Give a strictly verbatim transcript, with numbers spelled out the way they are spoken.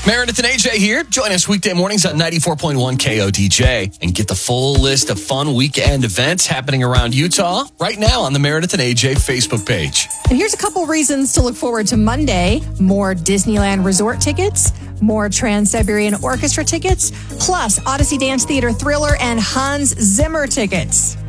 Meredith and A J here. Join us weekday mornings on ninety-four point one K O D J and get the full list of fun weekend events happening around Utah right now on the Meredith and A J Facebook page. And here's a couple reasons to look forward to Monday. More Disneyland Resort tickets, more Trans-Siberian Orchestra tickets, plus Odyssey Dance Theater Thriller and Hans Zimmer tickets.